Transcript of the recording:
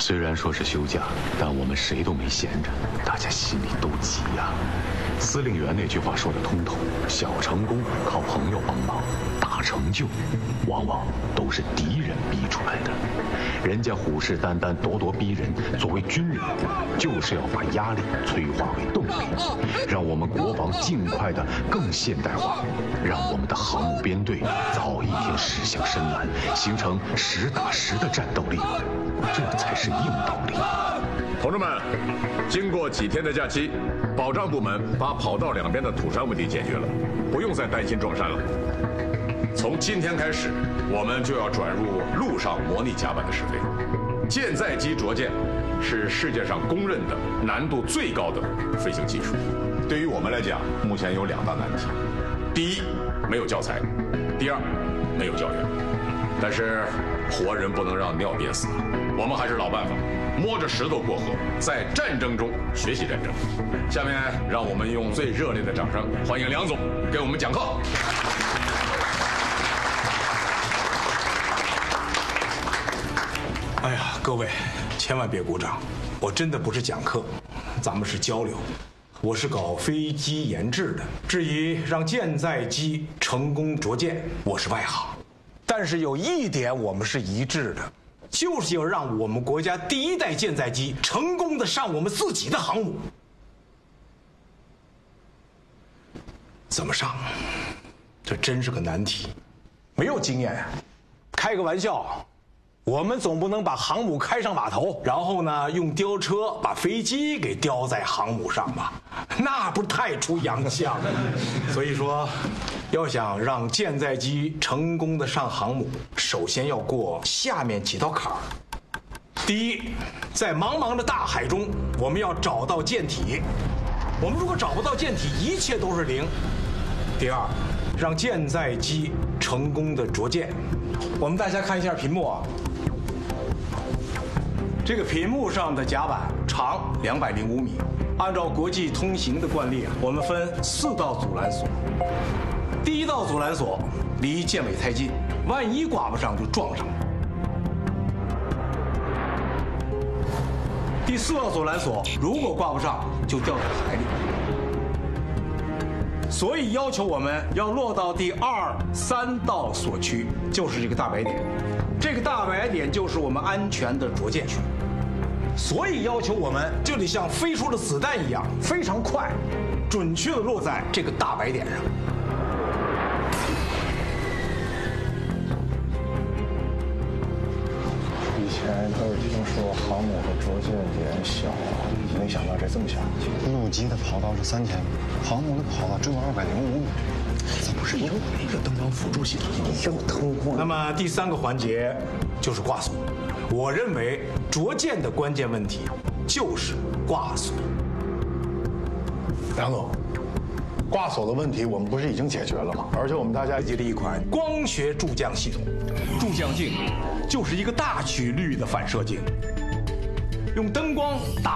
虽然说是休假，但我们谁都没闲着，大家心里都急呀。司令员那句话说得通透：小成功靠朋友帮忙，大成就往往都是敌人逼出来的。人家虎视眈眈、咄咄逼人，作为军人，就是要把压力催化为动力，让我们国防尽快的更现代化，让我们的航母编队早一天驶向深蓝，形成实打实的战斗力，这才是硬道理。 同志们，经过几天的假期，保障部门把跑道两边的土山问题解决了，不用再担心撞山了。从今天开始，我们就要转入陆上模拟甲板的试飞。舰载机着舰是世界上公认的难度最高的飞行技术。对于我们来讲，目前有2大难题：第一，没有教材；第二，没有教员。但是活人不能让尿憋死，我们还是老办法，摸着石头过河，在战争中学习战争。下面让我们用最热烈的掌声欢迎梁总给我们讲课。 哎呀，各位千万别鼓掌，我真的不是讲课，咱们是交流。我是搞飞机研制的，至于让舰载机成功着舰，我是外行。但是有一点我们是一致的，就是要让我们国家第1代舰载机成功的上我们自己的航母。怎么上？这真是个难题，没有经验呀。开个玩笑，我们总不能把航母开上码头，然后呢用吊车把飞机给吊在航母上吧？那不是太出洋相了。所以说，要想让舰载机成功的上航母，首先要过下面几道坎儿。第一，在茫茫的大海中，我们要找到舰体。我们如果找不到舰体，一切都是零。第二，让舰载机成功的着舰。我们大家看一下屏幕啊。这个屏幕上的甲板长205米，按照国际通行的惯例啊，我们分4道阻拦索。第1道阻拦索离舰尾太近，万一挂不上就撞上了。第4道阻拦索如果挂不上，就掉在海里。所以要求我们要落到第2、3道索区，就是这个大白点。这个大白点就是我们安全的着舰区。所以要求我们就得像飞出的子弹一样，非常快，准确的落在这个大白点上。 以前都是听说航母的着舰点小，没想到这么小。 陆基的跑道是3000米，航母的跑道只有205米。怎么是有一个灯光辅助系统？有灯光。 那么第3个环节就是挂索。我认为着舰的关键问题就是挂索。 梁总，挂索的问题我们不是已经解决了吗？而且我们大家设计了一款光学助降系统，助降镜就是一个大曲率的反射镜，用灯光打